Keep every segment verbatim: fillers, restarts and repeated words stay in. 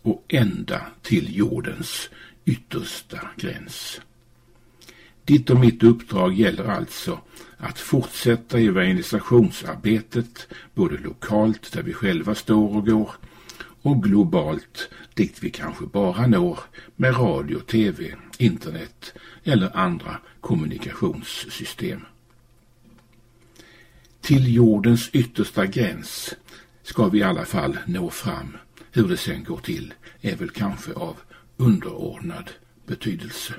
och ända till jordens yttersta gräns. Ditt och mitt uppdrag gäller alltså att fortsätta evangelisationsarbetet både lokalt där vi själva står och går och globalt dit vi kanske bara når med radio, tv, internet eller andra kommunikationssystem. Till jordens yttersta gräns ska vi i alla fall nå fram. Hur det sen går till är väl kanske av underordnad betydelse.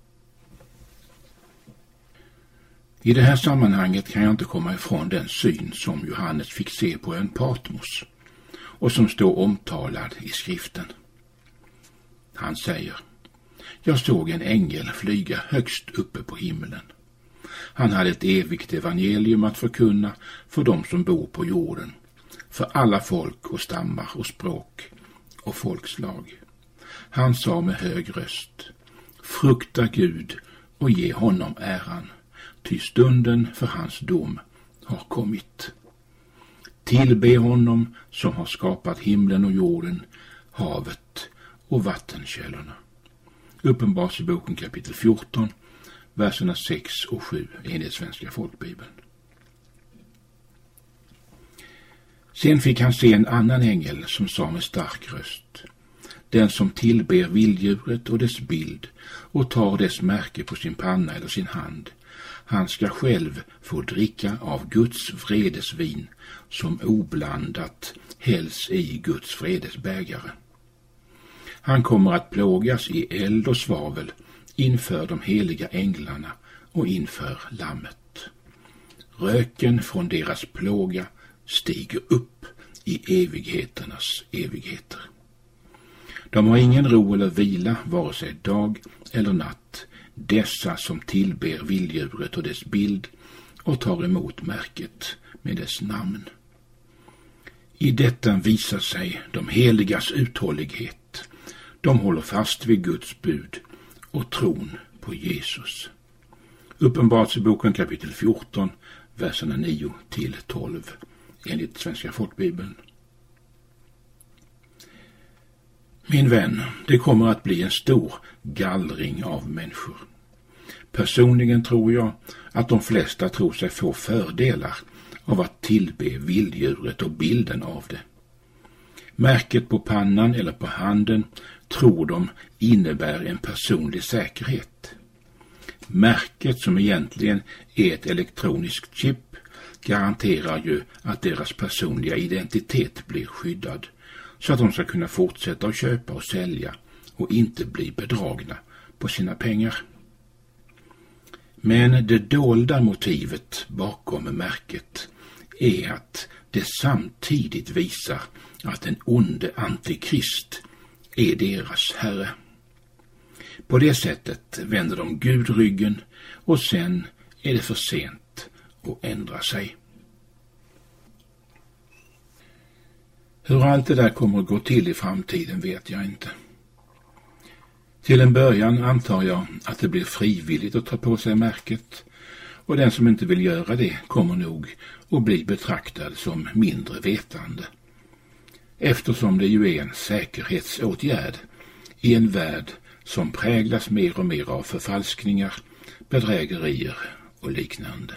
I det här sammanhanget kan jag inte komma ifrån den syn som Johannes fick se på ön Patmos och som står omtalad i skriften. Han säger: Jag såg en ängel flyga högst uppe på himlen. Han hade ett evigt evangelium att förkunna för dem som bor på jorden, för alla folk och stammar och språk och folkslag. Han sa med hög röst: Frukta Gud och ge honom äran, ty stunden för hans dom har kommit. Tillbe honom som har skapat himlen och jorden, havet och vattenkällorna. Uppenbarelseboken kapitel fjorton, verserna sex och sju enligt Svenska folkbibeln. Sen fick han se en annan ängel som sa med stark röst: Den som tillber vilddjuret och dess bild och tar dess märke på sin panna eller sin hand, han ska själv få dricka av Guds vredesvin som oblandat hälls i Guds vredesbägare. Han kommer att plågas i eld och svavel inför de heliga änglarna och inför lammet. Röken från deras plåga stiger upp i evigheternas evigheter. De har ingen ro eller vila, vare sig dag eller natt, dessa som tillber vilddjuret och dess bild och tar emot märket med dess namn. I detta visar sig de heligas uthållighet. De håller fast vid Guds bud och tron på Jesus. Uppenbarelseboken kapitel fjorton, verserna nio till tolv enligt Svenska folkbibeln. Min vän, det kommer att bli en stor gallring av människor. Personligen tror jag att de flesta tror sig få fördelar av att tillbe vilddjuret och bilden av det. Märket på pannan eller på handen tror de innebär en personlig säkerhet. Märket, som egentligen är ett elektroniskt chip, garanterar ju att deras personliga identitet blir skyddad, så att de ska kunna fortsätta att köpa och sälja och inte bli bedragna på sina pengar. Men det dolda motivet bakom märket är att det samtidigt visar att en onde antikrist är deras herre. På det sättet vänder de Gud ryggen och sen är det för sent att ändra sig. Hur allt det där kommer att gå till i framtiden vet jag inte. Till en början antar jag att det blir frivilligt att ta på sig märket, och den som inte vill göra det kommer nog att bli betraktad som mindre vetande, eftersom det ju är en säkerhetsåtgärd i en värld som präglas mer och mer av förfalskningar, bedrägerier och liknande.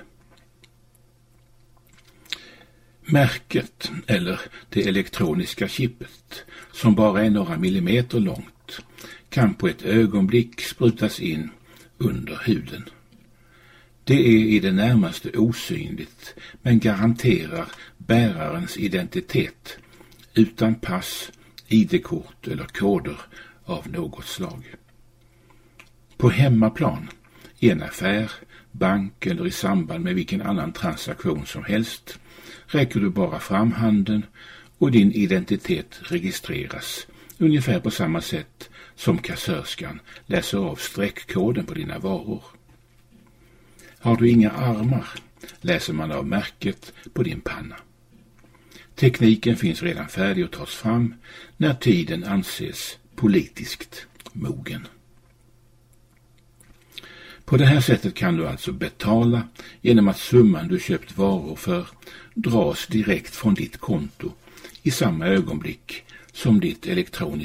Märket, eller det elektroniska chippet, som bara är några millimeter långt, kan på ett ögonblick sprutas in under huden. Det är i det närmaste osynligt, men garanterar bärarens identitet utan pass, I D-kort eller koder av något slag. På hemmaplan, i en affär, bank eller i samband med vilken annan transaktion som helst, räcker du bara fram handen och din identitet registreras ungefär på samma sätt som kassörskan läser av streckkoden på dina varor. Har du inga armar läser man av märket på din panna. Tekniken finns redan färdig att tas fram när tiden anses politiskt mogen. På det här sättet kan du alltså betala genom att summan du köpt varor för dras direkt från ditt konto i samma ögonblick som ditt elektroniska